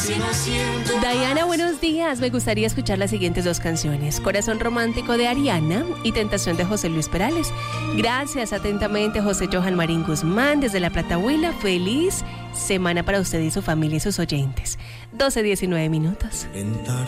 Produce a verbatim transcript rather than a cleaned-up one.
Diana, buenos días. Me gustaría escuchar las siguientes dos canciones: Corazón Romántico de Ariana y Tentación de José Luis Perales. Gracias, atentamente, José Johan Marín Guzmán, desde La Plata, Huila. Feliz semana para usted y su familia y sus oyentes. doce diecinueve minutos.